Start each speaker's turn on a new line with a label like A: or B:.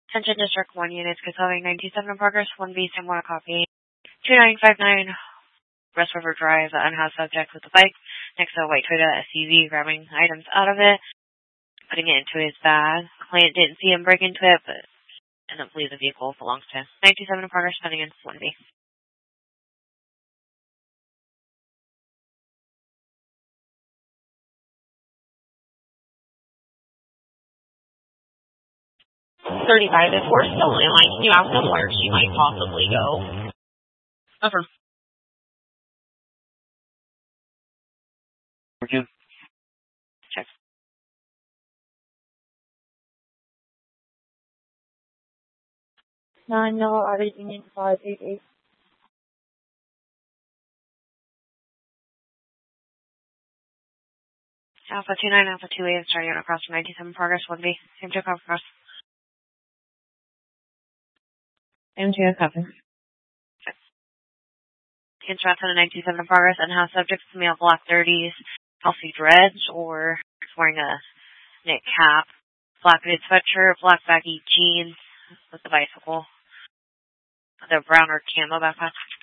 A: Attention District 1 units, Casselving 97 in progress, 1B, San Juan copy. 2959 West River Drive, the unhoused subject with the bike next to a white Toyota SUV, grabbing items out of it, putting it into his bag. Client didn't see him break into it, but doesn't believe the vehicle belongs to him. 97 in progress, pending in 1B.
B: $35. If we're still in line, can you ask them where she might possibly go?
A: Over.
C: Again.
A: Check.
D: 9 Yellow Audi Union 588.
A: Alpha 29, Alpha 28, starting on across from 97 progress, 1B. Same took off across.
D: MGS copy.
A: Against route to 97 in progress, unhoused subjects, male black 30s, healthy dreads, or wearing a knit cap, black hooded sweatshirt, black baggy jeans with the bicycle, the brown or camo backpack.